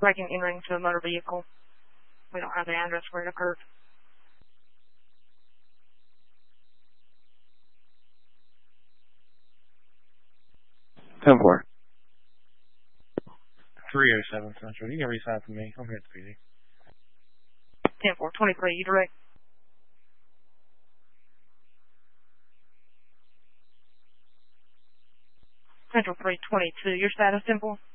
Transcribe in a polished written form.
breaking entering to a motor vehicle. We don't have the address where it occurred. 10-4. 307 Central. You can resign for me. I'm here at the PD. 10-4, 23, you direct. Central 322, your status, 10-4.